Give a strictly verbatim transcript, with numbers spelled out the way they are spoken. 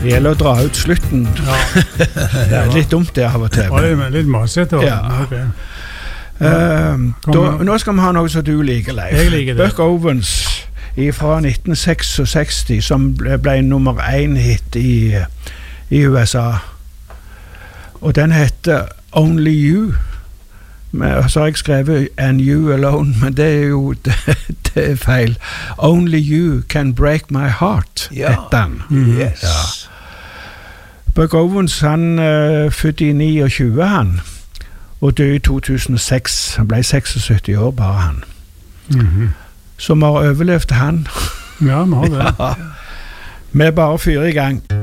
Det gjelder å dra ut slutten. Ja. Det er litt dumt det av og til. Ja, det er litt masete. Ja. Okay. Uh, da, nå skal vi ha noe som du liker, Leif. Jeg liker det. Buck Owens fra nitten sekstiseks, som ble, ble nummer én hit i, i U S A. Og den heter Only You. Men, så har jeg skrevet And You Alone, men det er jo det, det er feil. Only You Can Break My Heart, ja. heter den. Mm. Yes. Ja. Buck Owens, han uh, fødte i niogtjue, han, og døde i to tusen og seks. Han ble seksogsytti år, bare han. Mm-hmm. Så vi har overlevd han. Ja, vi har det. Ja. Vi bare fyrer i gang.